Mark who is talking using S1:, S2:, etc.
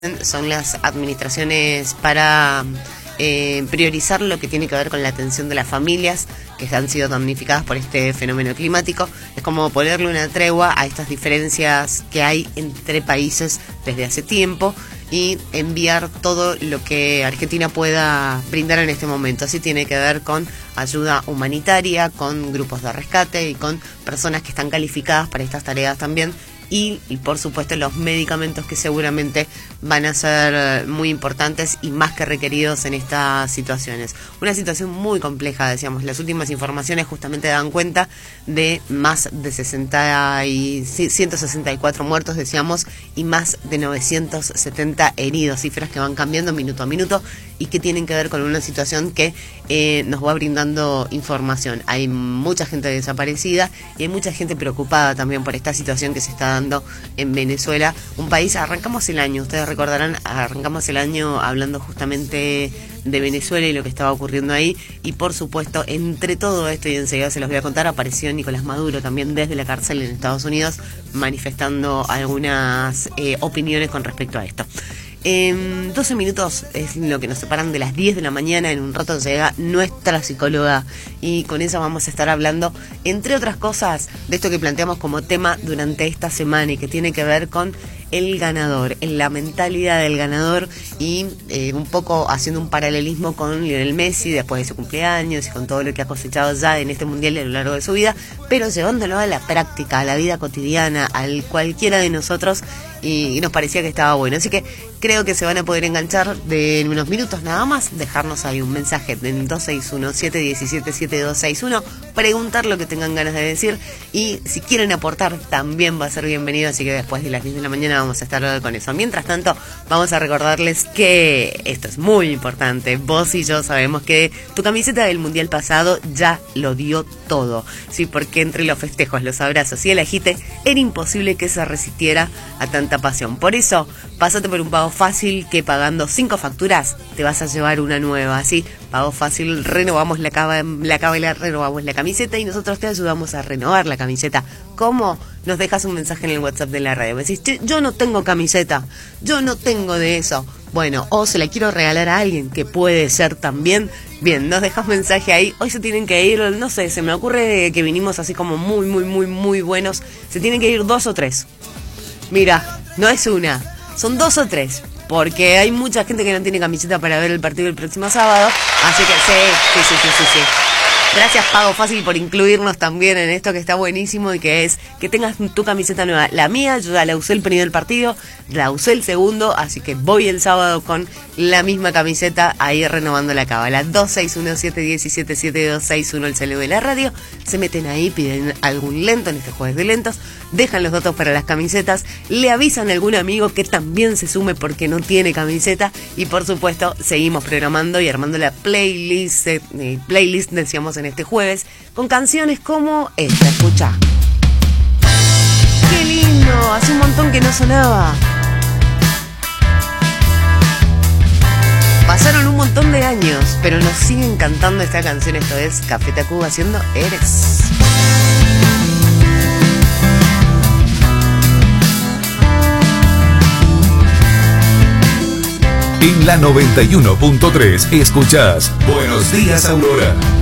S1: son las administraciones para priorizar lo que tiene que ver con la atención de las familias que han sido damnificadas por este fenómeno climático. Es como ponerle una tregua a estas diferencias que hay entre países desde hace tiempo y enviar todo lo que Argentina pueda brindar en este momento. Así tiene que ver con ayuda humanitaria, con grupos de rescate y con personas que están calificadas para estas tareas también. Y por supuesto los medicamentos que seguramente van a ser muy importantes y más que requeridos en estas situaciones. Una situación muy compleja, decíamos. Las últimas informaciones justamente dan cuenta de más de 164 muertos, decíamos, y más de 970 heridos. Cifras que van cambiando minuto a minuto y que tienen que ver con una situación que nos va brindando información. Hay mucha gente desaparecida y hay mucha gente preocupada también por esta situación que se está dando en Venezuela. Un país, arrancamos el año, ustedes recordarán, arrancamos el año hablando justamente de Venezuela y lo que estaba ocurriendo ahí, y por supuesto, entre todo esto, y enseguida se los voy a contar, apareció Nicolás Maduro también desde la cárcel en Estados Unidos, manifestando algunas opiniones con respecto a esto. 12 minutos es lo que nos separan de las 10 de la mañana. En un rato llega nuestra psicóloga y con ella vamos a estar hablando, entre otras cosas, de esto que planteamos como tema durante esta semana y que tiene que ver con el ganador, la mentalidad del ganador y un poco haciendo un paralelismo con Lionel Messi después de su cumpleaños y con todo lo que ha cosechado ya en este mundial a lo largo de su vida, pero llevándolo a la práctica, a la vida cotidiana, al cualquiera de nosotros, y nos parecía que estaba bueno. Así que creo que se van a poder enganchar en unos minutos nada más, dejarnos ahí un mensaje en 261-717-7261, preguntar lo que tengan ganas de decir, y si quieren aportar también va a ser bienvenido, así que después de las 10 de la mañana vamos a estar con eso. Mientras tanto, vamos a recordarles que esto es muy importante. Vos y yo sabemos que tu camiseta del mundial pasado ya lo dio todo, sí, porque entre los festejos, los abrazos y el agite era imposible que se resistiera a tanta pasión. Por eso, pásate por un pago fácil que pagando 5 facturas te vas a llevar una nueva. Así, pago fácil, renovamos la cábala, renovamos la camiseta y nosotros te ayudamos a renovar la camiseta. ¿Cómo? Nos dejas un mensaje en el WhatsApp de la radio. Me decís, che, yo no tengo camiseta, yo no tengo de eso. Bueno, o se la quiero regalar a alguien, que puede ser también. Bien, nos dejas mensaje ahí. Hoy se tienen que ir, no sé, se me ocurre que vinimos así como muy buenos. Se tienen que ir 2 o 3. Mira, no es una, son 2 o 3. Porque hay mucha gente que no tiene camiseta para ver el partido el próximo sábado. Así que sí. Gracias, Pago Fácil, por incluirnos también en esto que está buenísimo y que es que tengas tu camiseta nueva. La mía, yo ya la usé el primer partido, la usé el segundo, así que voy el sábado con la misma camiseta ahí renovando la cábala. 261-717-7261, el celular de la radio. Se meten ahí, piden algún lento en este jueves de lentos, dejan los datos para las camisetas, le avisan a algún amigo que también se sume porque no tiene camiseta y por supuesto seguimos programando y armando la playlist decíamos en este jueves, con canciones como esta, escucha. ¡Qué lindo! Hace un montón que no sonaba. Pasaron un montón de años, pero nos siguen cantando esta canción. Esto es Café Tacuba haciendo Eres.
S2: En la 91.3 escuchás Buenos Días Aurora.